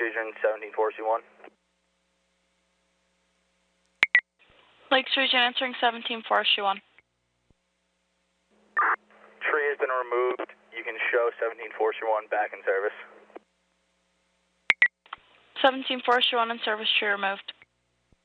Region 174C1. Lakes Region answering 174C1. Tree has been removed. You can show 174C1 back in service. 174C1 in service, tree removed.